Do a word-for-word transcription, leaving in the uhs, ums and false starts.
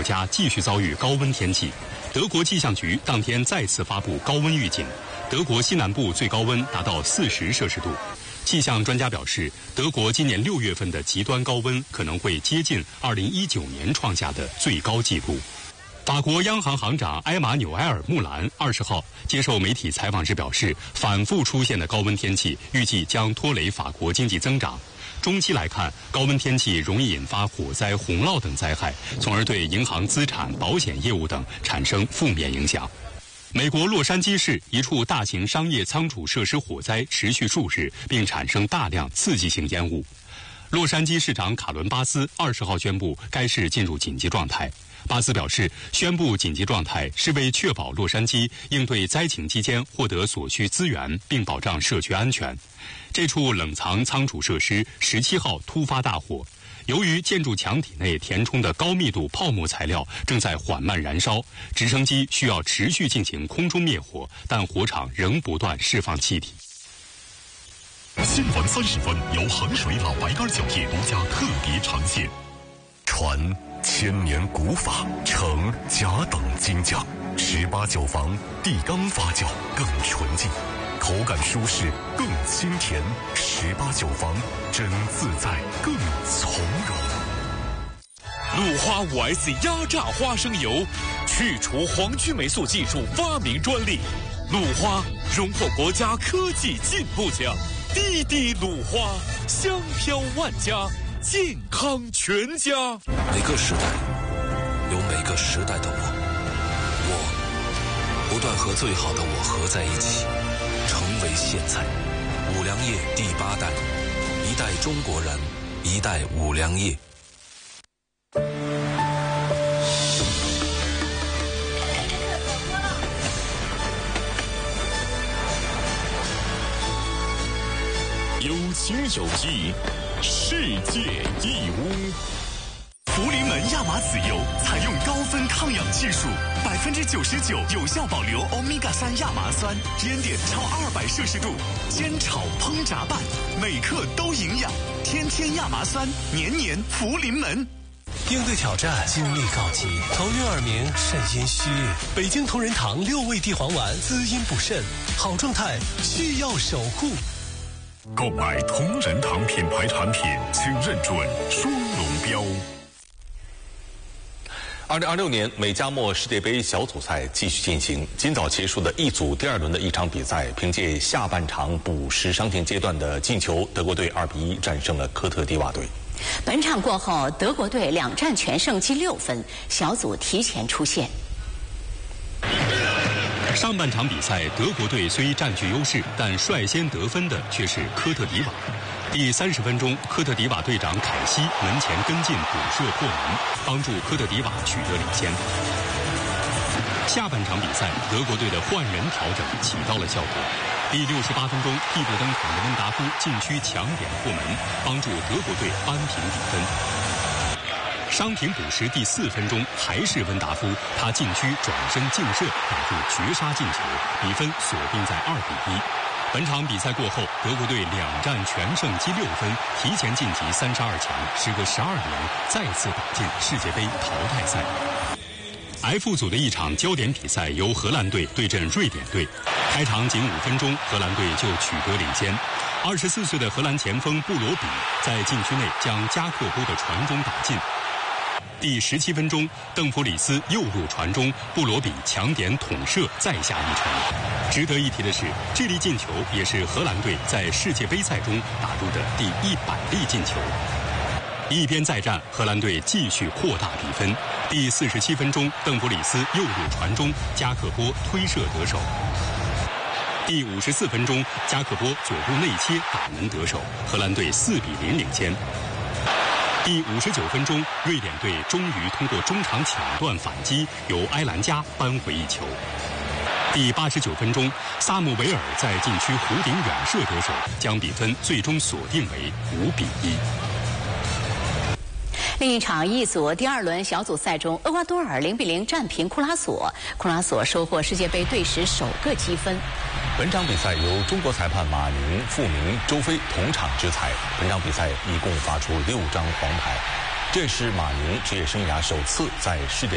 家继续遭遇高温天气。德国气象局当天再次发布高温预警，德国西南部最高温达到四十摄氏度。气象专家表示，德国今年六月份的极端高温可能会接近二零一九年创下的最高纪录。法国央行行长埃马纽埃尔·穆兰二十号接受媒体采访时表示，反复出现的高温天气预计将拖累法国经济增长。中期来看，高温天气容易引发火灾、洪涝等灾害，从而对银行资产、保险业务等产生负面影响。美国洛杉矶市一处大型商业仓储设施火灾持续数日，并产生大量刺激性烟雾。洛杉矶市长卡伦·巴斯二十号宣布该市进入紧急状态。巴斯表示，宣布紧急状态是为确保洛杉矶应对灾情期间获得所需资源，并保障社区安全。这处冷藏仓储设施十七号突发大火，由于建筑墙体内填充的高密度泡沫材料正在缓慢燃烧，直升机需要持续进行空中灭火，但火场仍不断释放气体。 新闻三十分由衡水老白干酒业独家特别呈现。传千年古法，承甲等精匠，十八酒房地缸发酵更纯净，口感舒适更清甜，十八酒房真自在更从容。 鲁花 五 S 压榨花生油，去除黄曲霉素技术发明专利，鲁花荣获国家科技进步奖。滴滴鲁花，香飘万家，健康全家。 每个时代有每个时代的我，我不断和最好的我合在一起，成为现在。五粮液第八代，一代中国人，一代五粮液。 有情有义，世界义乌。 福临门亚麻籽油采用高分抗氧技术，百分之九十九有效保留欧米伽三亚麻酸，烟点超二百摄氏度，煎炒烹炸拌，每克都营养。天天亚麻酸，年年福临门。 应对挑战，精力告急，头晕耳鸣，肾阴虚。北京同仁堂六味地黄丸，滋阴补肾，好状态需要守护。 购买同仁堂品牌产品，请认准双龙标。 二零二六年美加墨世界杯小组赛继续进行，今早结束的一组第二轮的一场比赛，凭借下半场补时伤停阶段的进球，德国队二比一战胜了科特迪瓦队。 本场过后，德国队两战全胜，积六分，小组提前出线。 上半场比赛，德国队虽占据优势，但率先得分的却是科特迪瓦。第三十分钟，科特迪瓦队长凯西门前跟进补射破门，帮助科特迪瓦取得领先。下半场比赛，德国队的换人调整起到了效果。第六十八分钟，替补登场的温达夫禁区抢点破门，帮助德国队扳平比分。伤停补时第四分钟，还是温达夫，他禁区转身劲射，打入绝杀进球，比分锁定在二比一。本场比赛过后，德国队两战全胜，积六分，提前晋级三十二强，时隔十二年再次打进世界杯淘汰赛。F 组的一场焦点比赛由荷兰队对阵瑞典队，开场仅五分钟，荷兰队就取得领先。二十四岁的荷兰前锋布罗比在禁区内将加克波的传中打进。第十七分钟，邓普里斯右路传中，布罗比抢点捅射，再下一城。值得一提的是，这粒进球也是荷兰队在世界杯赛中打入的第一百粒进球。一边再战，荷兰队继续扩大比分。第四十七分钟，邓普里斯右路传中，加克波推射得手。第五十四分钟，加克波左路内切打门得手，荷兰队四比零领先。第五十九分钟，瑞典队终于通过中场抢断反击，由埃兰加扳回一球。第八十九分钟，萨姆维尔在禁区弧顶远射得手，将比分最终锁定为五比一。 另一场一组第二轮小组赛中，厄瓜多尔零比零战平库拉索，库拉索收获世界杯队史首个积分。 本场比赛由中国裁判马宁、傅明、周飞同场执裁。本场比赛一共发出六张黄牌，这是马宁职业生涯首次在世界